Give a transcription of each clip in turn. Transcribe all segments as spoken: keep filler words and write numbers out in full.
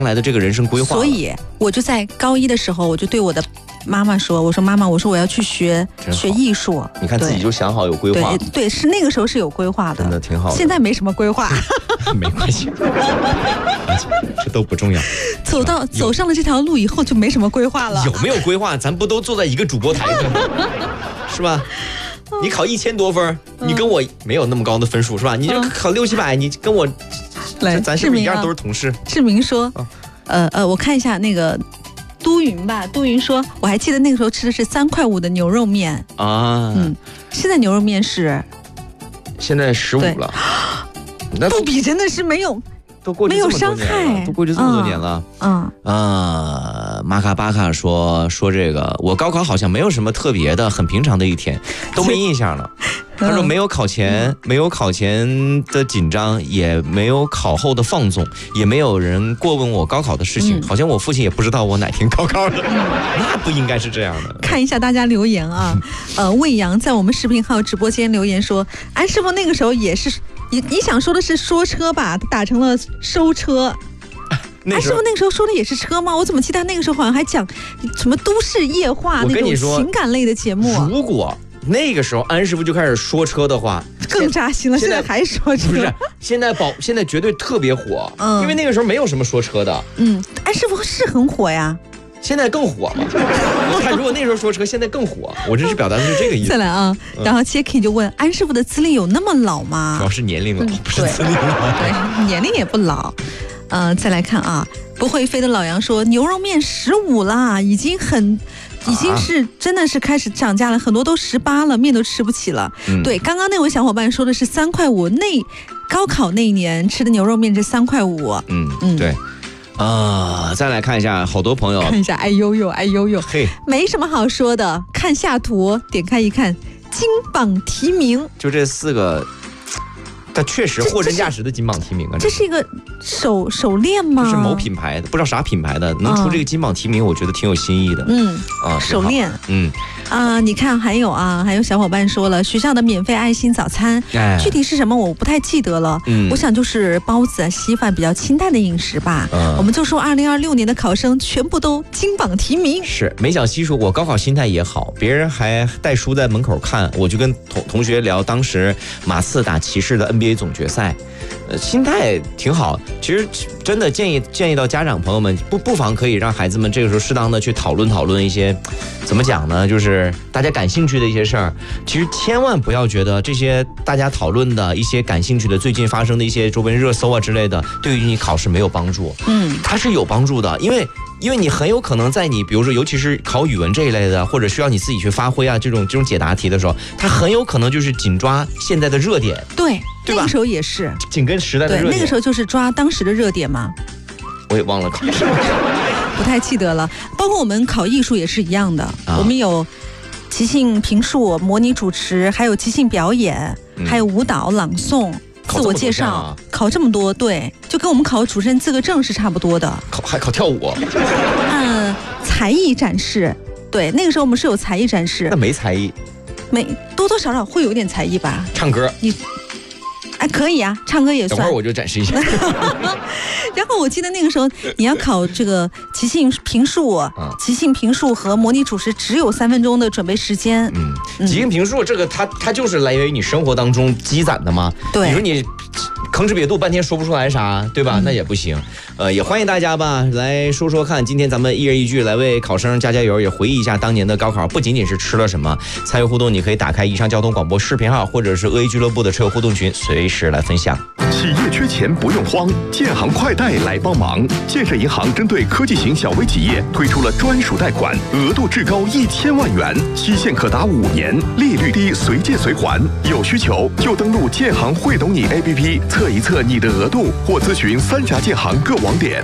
来的这个人生规划。 所以我就在高一的时候，我就对我的妈妈说：“我说妈妈，我说我要去学学艺术。” 你看自己就想好有规划。 对对，是那个时候是有规划的， 真的挺好的。 现在没什么规划， 没关系，这都不重要。 走到走上了这条路以后，就没什么规划了。 有没有规划？咱不都坐在一个主播台上吗？是吧？你考一千多分，你跟我没有那么高的分数，是吧？你就考六七百，你跟我， 来， 咱是不是一样都是同事？ 志明说，呃呃，我看一下那个都云吧。都云说，我还记得那个时候吃的是三块五的牛肉面啊。 嗯，现在牛肉面是现在十五了， 那杜比真的是没有。 都过去这么多年了，都过去这么多年了。 嗯啊，马卡巴卡说说这个，我高考好像没有什么特别的，很平常的一天，都没印象了。他说没有考前，没有考前的紧张，也没有考后的放纵，也没有人过问我高考的事情，嗯、好像我父亲也不知道我哪天高考的，嗯、那不应该是这样的。 看一下大家留言啊，呃，魏阳在我们视频号直播间留言说，安师傅那个时候也是。你你想说的是说车吧？打成了收车。哎，师傅那个时候说的也是车吗？我怎么记得那个时候好像还讲什么都市夜话那种情感类的节目。 如果那个时候安师傅就开始说车的话， 更扎心了。现在还说车？ 不是，现在保现在绝对特别火，嗯，因为那个时候没有什么说车的。 嗯，安师傅是很火呀。 现在更火嘛？我看如果那时候说车，现在更火。我这是表达的是这个意思。 再来啊，嗯、然后 Jacky 就问安师傅的资历有那么老吗？ 主要是年龄老，嗯、不是资历老。 对，年龄也不老。呃，再来看啊，不会飞的老杨说牛肉面十五啦，已经很。已经是真的是开始涨价了，很多都十八了，面都吃不起了。嗯、对，刚刚那位小伙伴说的是三块五，那高考那一年吃的牛肉面是三块五。 嗯嗯，对。啊、呃，再来看一下，好多朋友看一下，哎呦呦，哎呦呦，嘿，没什么好说的。看下图，点开一看，金榜题名， 就这四个，但确实货真价实的金榜题名啊！ 这是一个手手链吗？ 这是某品牌的，不知道啥品牌的，能出这个金榜题名，我觉得挺有新意的。嗯啊，手链， 嗯。 啊、呃，你看，还有啊，还有小伙伴说了，学校的免费爱心早餐，哎、具体是什么我不太记得了。嗯，我想就是包子、稀饭比较清淡的饮食吧。嗯，我们就说二零二六年的考生全部都金榜题名。 是，没想细数，我高考心态也好，别人还带书在门口看，我就跟同同学聊当时马刺打骑士的 N B A 总决赛，呃，心态挺好。其实真的建议建议到家长朋友们，不不妨可以让孩子们这个时候适当的去讨论讨论一些，怎么讲呢，就是大家感兴趣的一些事儿。其实千万不要觉得这些大家讨论的一些感兴趣的最近发生的一些周边热搜啊之类的，对于你考试没有帮助。嗯，它是有帮助的，因为因为你很有可能在你比如说尤其是考语文这一类的，或者需要你自己去发挥啊这种这种解答题的时候，它很有可能就是紧抓现在的热点。 对， 对吧？ 那个时候也是紧跟时代的热点。 对，那个时候就是抓当时的热点嘛。 我也忘了考试， 不太记得了。包括我们考艺术也是一样的，啊、我们有即兴评述、模拟主持，还有即兴表演，嗯、还有舞蹈、朗诵、自我介绍，啊、考这么多，对，就跟我们考主持人资格证是差不多的。 考还考跳舞？ 嗯，才艺展示，对，那个时候我们是有才艺展示。 那没才艺？ 没，多多少少会有点才艺吧。 唱歌？ 你。哎，可以啊，唱歌也算。 等会儿我就展示一下。 然后我记得那个时候你要考这个即兴评述，嗯、即兴评述和模拟主持只有三分钟的准备时间。 嗯，即兴评述这个它它就是来源于你生活当中积攒的嘛。 对， 你说你吭哧瘪肚半天说不出来啥，对吧？嗯、那也不行。呃，也欢迎大家吧来说说看，今天咱们一人一句来为考生加加油，也回忆一下当年的高考，不仅仅是吃了什么。参与互动，你可以打开以上交通广播视频号，或者是恶意俱乐部的车友互动群，随时来分享。 企业缺钱不用慌，建行快贷来帮忙。建设银行针对科技型小微企业推出了专属贷款，额度至高一千万元，期限可达五年，利率低，随借随还。有需求就登录建行会懂你 A P P 测一测你的额度，或咨询三峡建行各网点。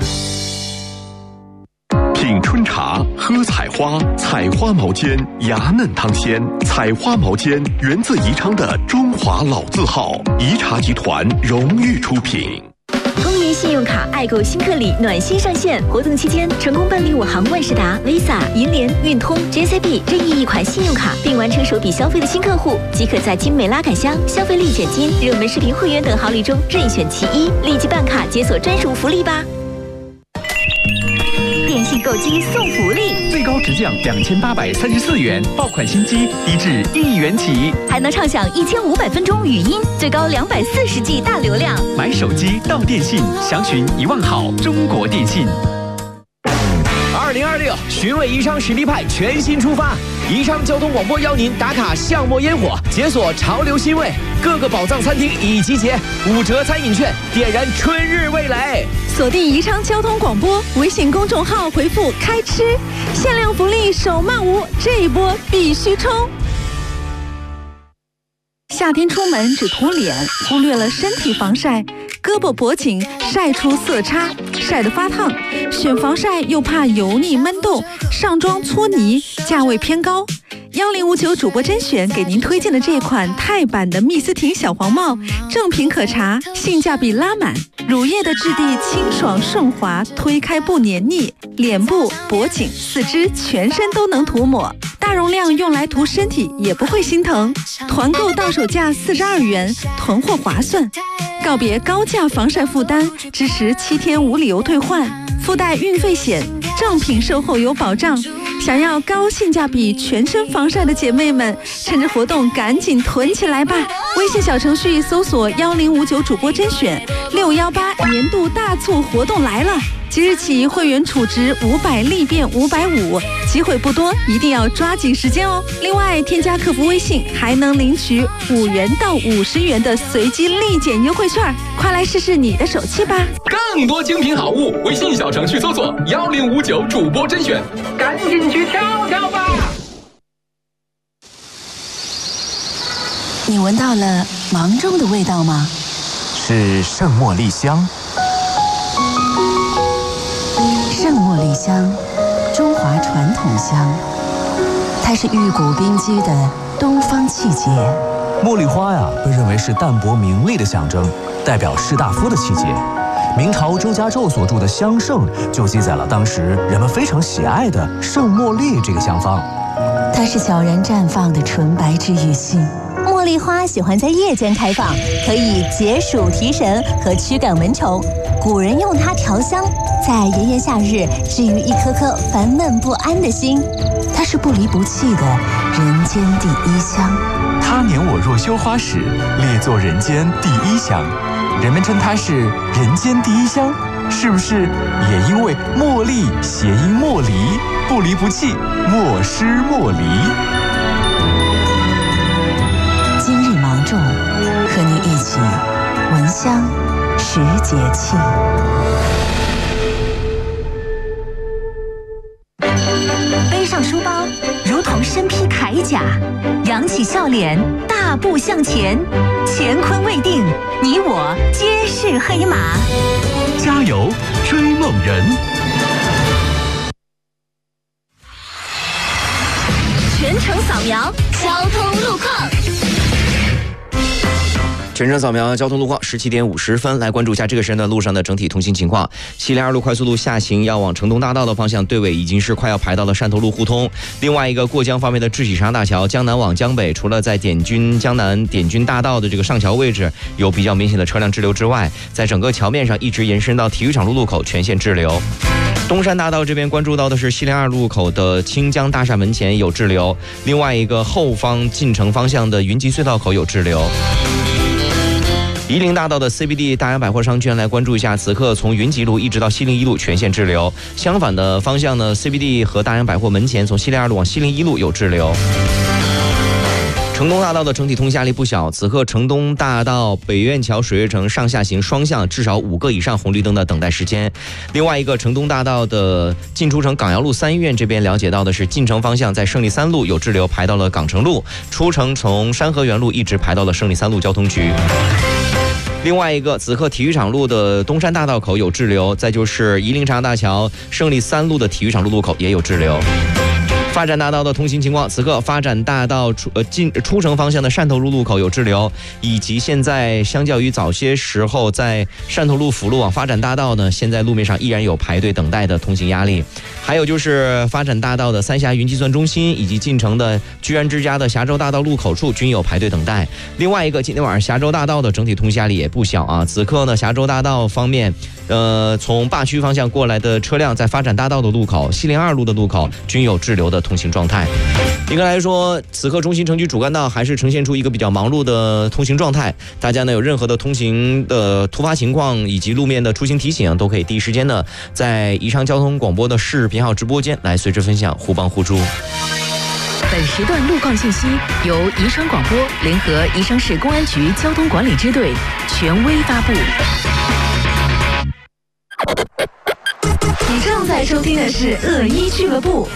品春茶，喝采花，采花毛尖，芽嫩汤鲜。采花毛尖源自宜昌的中华老字号，宜茶集团荣誉出品。 公园信用卡爱购新客礼暖心上线，活动期间成功办理我行万事达、Visa、银联、运通、J C B 任意一款信用卡，并完成首笔消费的新客户，即可在精美拉杆箱、消费立减金、热门视频会员等好礼中任选其一，立即办卡解锁专属福利吧！ 订购机送福利， 最高直降两千八百三十四元，爆款新机低至一元起， 还能畅享一千五百分钟语音，最高两百四十 G 大流量。 买手机到电信，详询一万好中国电信。 二零二六寻味宜昌实力派全新出发，宜昌交通广播邀您打卡巷陌烟火，解锁潮流新味，各个宝藏餐厅已集结，五折餐饮券，点燃春日味蕾。 锁定宜昌交通广播微信公众号，回复“开吃”，限量福利手慢无，这一波必须冲！夏天出门只涂脸，忽略了身体防晒，胳膊脖颈晒出色差，晒得发烫。选防晒又怕油腻闷痘，上妆搓泥，价位偏高。幺零五九主播甄选给您推荐的这款钛版的蜜丝婷小黄帽，正品可查，性价比拉满。乳液的质地清爽顺滑，推开不黏腻，脸部、脖颈、四肢、全身都能涂抹。大容量用来涂身体也不会心疼。团购到手价四十二元，囤货划算。告别高价防晒负担，支持七天无理由退换，附带运费险，正品售后有保障。想要高性价比全身防晒的姐妹们，趁着活动赶紧囤起来吧！微信小程序搜索幺零五九主播甄选，六幺八年度大促活动来了！即日起会员储值五百立变五百五，机会不多，一定要抓紧时间哦！另外，添加客服微信还能领取五元到五十元的随机立减优惠券，快来试试你的手气吧！ 更多精品好物，微信小程序搜索幺零五九主播甄选，赶紧去挑挑吧！ 你闻到了芒种的味道吗？ 是圣茉莉香。 圣茉莉香，中华传统香，它是玉骨冰肌的东方气节。 茉莉花呀，被认为是淡泊名利的象征，代表士大夫的气节。明朝周家胄所著的《香圣》就记载了当时人们非常喜爱的圣茉莉这个香方。 它是悄然绽放的纯白治愈性。 茉莉花喜欢在夜间开放，可以解暑提神和驱赶蚊虫。古人用它调香，在炎炎夏日治愈一颗颗烦闷不安的心。 它是不离不弃的人间第一香。 它年我若羞花时，列作人间第一香。人们称它是人间第一香，是不是也因为茉莉谐音莫离，不离不弃，莫失莫离？ 今日芒种，和你一起闻香识节气。 背上书包，如同身披铠甲，扬起笑脸，大步向前。乾坤未定，你我皆是黑马。 加油，追梦人！ 全程扫描交通路况。 全程扫描交通路况，十七点五十分，来关注一下这个时段路上的整体通行情况。西连二路快速路下行要往城东大道的方向，队尾已经是快要排到了汕头路互通。另外一个过江方面的智喜沙大桥，江南往江北，除了在点军江南点军大道的这个上桥位置有比较明显的车辆滞留之外，在整个桥面上一直延伸到体育场路路口全线滞留。东山大道这边关注到的是西连二路口的清江大厦门前有滞留，另外一个后方进城方向的云集隧道口有滞留。夷陵大道的 C B D 大洋百货商圈来关注一下，此刻从云集路一直到西陵一路全线滞留。相反的方向呢 ，C B D 和大洋百货门前从西陵二路往西陵一路有滞留。城东大道的整体通行压力不小，此刻城东大道北苑桥水悦城上下行双向至少五个以上红绿灯的等待时间。另外一个城东大道的进出城港瑶路三医院这边了解到的是，进城方向在胜利三路有滞留，排到了港城路；出城从山河园路一直排到了胜利三路交通局。另外一个，此刻体育场路的东山大道口有滞留，再就是夷陵长大桥胜利三路的体育场路路口也有滞留。发展大道的通行情况，此刻发展大道出呃进出城方向的汕头路路口有滞留，以及现在相较于早些时候在汕头路辅路往发展大道呢，现在路面上依然有排队等待的通行压力。还有就是发展大道的三峡云计算中心以及进城的居然之家的峡州大道路口处均有排队等待。另外一个，今天晚上峡州大道的整体通行压力也不小啊，此刻呢峡州大道方面呃，从坝区方向过来的车辆在发展大道的路口、西陵二路的路口均有滞留的通行状态。应该来说，此刻中心城区主干道还是呈现出一个比较忙碌的通行状态。大家呢有任何的通行的突发情况以及路面的出行提醒，都可以第一时间呢在宜昌交通广播的视频号直播间来随之分享，互帮互助。 本时段路况信息由宜昌广播联合宜昌市公安局交通管理支队权威发布。你正在收听的是恶一俱乐部。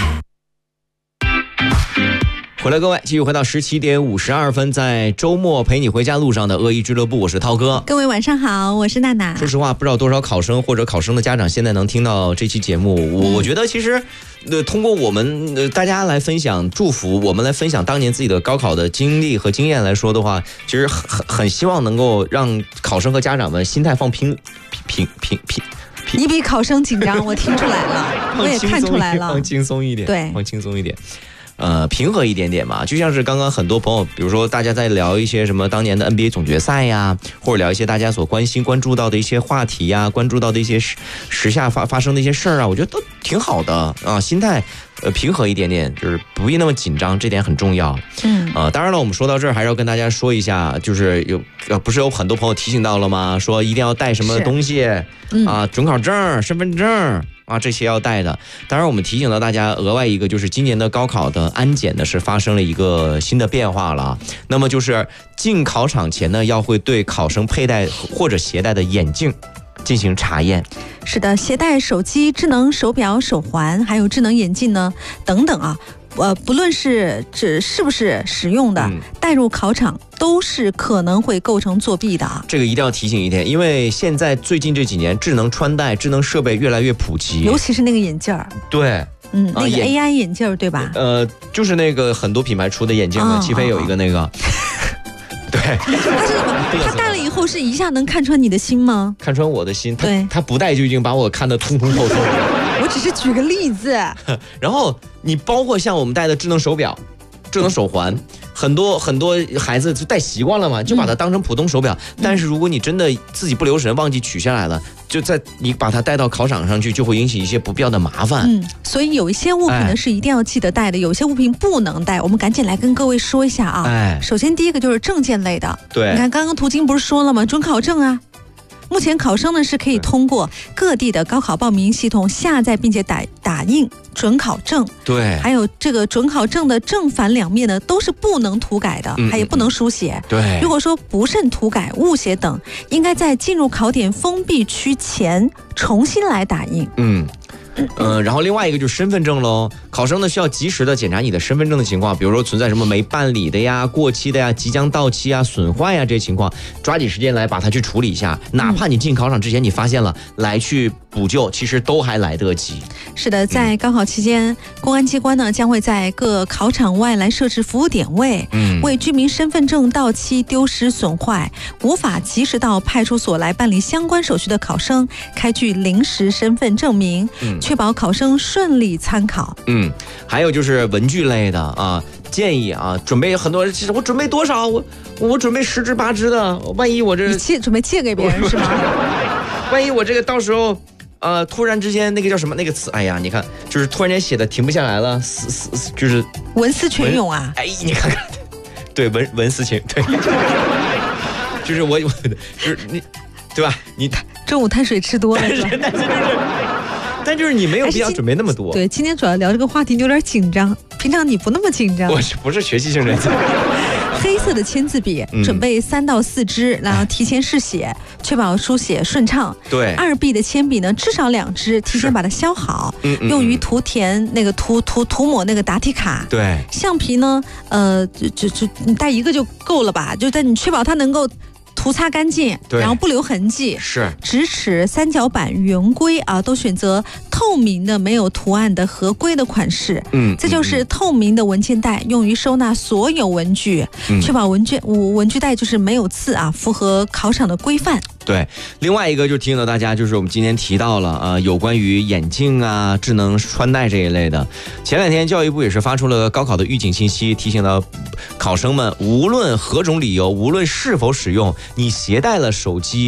回来各位，继续回到十七点五十二分，在周末陪你回家路上的恶意俱乐部，我是涛哥。 各位晚上好，我是娜娜。 说实话，不知道多少考生或者考生的家长现在能听到这期节目，我、嗯、我觉得其实呃，通过我们、呃、大家来分享祝福，我们来分享当年自己的高考的经历和经验来说的话，其实很很很希望能够让考生和家长们心态放平平平平。 你比考生紧张，我听出来了，我也看出来了， 放轻松一点， 对， 放轻松一点。呃，平和一点点嘛，就像是刚刚很多朋友，比如说大家在聊一些什么当年的 N B A 总决赛呀，或者聊一些大家所关心、关注到的一些话题呀，关注到的一些时时下发发生的一些事儿啊，我觉得都挺好的啊，心态呃平和一点点，就是不必那么紧张，这点很重要。嗯，啊、呃，当然了，我们说到这儿还是要跟大家说一下，就是有呃，不是有很多朋友提醒到了吗？说一定要带什么东西、嗯、啊，准考证、身份证。啊，这些要带的。当然，我们提醒到大家，额外一个就是今年的高考的安检呢是发生了一个新的变化了。那么就是进考场前呢，要会对考生佩戴或者携带的眼镜进行查验。 是的，携带手机、智能手表、手环，还有智能眼镜呢，等等啊。呃，不论是这是不是使用的，嗯、带入考场都是可能会构成作弊的啊。 这个一定要提醒一点，因为现在最近这几年，智能穿戴、智能设备越来越普及， 尤其是那个眼镜儿。 对， 嗯，那个 A I 眼镜儿，对吧？ 呃，就是那个很多品牌出的眼镜嘛，齐飞有一个那个。哦对， 他是什么？他戴了以后是一下能看穿你的心吗？ 看穿我的心，他对， 他不戴就已经把我看得通通透透了。 我只是举个例子。 然后你包括像我们戴的智能手表、智能手环，很多很多孩子就戴习惯了嘛，就把它当成普通手表。嗯、但是如果你真的自己不留神忘记取下来了，就在你把它带到考场上去，就会引起一些不必要的麻烦。 嗯，所以有一些物品呢是一定要记得带的，有些物品不能带。我们赶紧来跟各位说一下啊。哎，首先第一个就是证件类的。 对， 你看刚刚途经不是说了吗？准考证啊。目前考生呢是可以通过各地的高考报名系统下载并且打打印准考证， 对， 还有这个准考证的正反两面呢都是不能涂改的，嗯、还也不能书写。 对， 如果说不慎涂改、误写等，应该在进入考点封闭区前重新来打印。 嗯。呃，然后另外一个就是身份证喽，考生呢需要及时的检查你的身份证的情况，比如说存在什么没办理的呀、过期的呀、即将到期啊、损坏呀这些情况，抓紧时间来把它去处理一下。哪怕你进考场之前你发现了，来去补救，其实都还来得及。 是的，在高考期间，嗯、公安机关呢将会在各考场外来设置服务点位，嗯，为居民身份证到期、丢失、损坏，无法及时到派出所来办理相关手续的考生，开具临时身份证明。嗯。确保考生顺利参考。 嗯，还有就是文具类的啊，建议啊，准备很多人，其实我准备多少？我我准备十支八支的，万一我这你借准备借给别人是吗？ 万一我这个到时候呃突然之间那个叫什么那个词，哎呀，你看就是突然间写的停不下来了，死死就是文思泉涌啊！ 哎，你看看，对文文思泉，对，就是我我就是你，对吧？你中午碳水吃多了是吧？ 但是就是但就是你没有必要准备那么多。 对，今天主要聊这个话题，你有点紧张。平常你不那么紧张。 我是不是学习型人才？ 黑色的签字笔，嗯、准备三到四支，然后提前试写，确保书写顺畅。 对。 二 B 的铅笔呢，至少两支，提前把它削好，嗯嗯、用于涂填那个涂涂涂抹那个答题卡。 对。 橡皮呢，呃，就就就你带一个就够了吧？就但你确保它能够涂擦干净，然后不留痕迹。 是。 直尺、三角板、圆规啊，都选择透明的、没有图案的合规的款式。嗯，这就是透明的文件袋，用于收纳所有文具，嗯、确保文具文具袋就是没有刺啊，符合考场的规范。 对，另外一个就提醒到大家，就是我们今天提到了呃，有关于眼镜啊、智能穿戴这一类的。前两天教育部也是发出了高考的预警信息，提醒到考生们，无论何种理由，无论是否使用，你携带了手机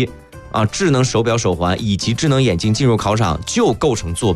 啊，智能手表、手环以及智能眼镜进入考场就构成作弊。